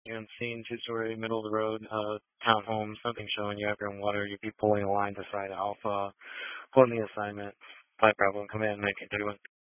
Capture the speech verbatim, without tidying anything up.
on scene, two-story, middle of the road, uh, townhome, something showing you have your own water. You'd be pulling a line to side alpha, pulling the assignment, five Bravo, come in, make it do it.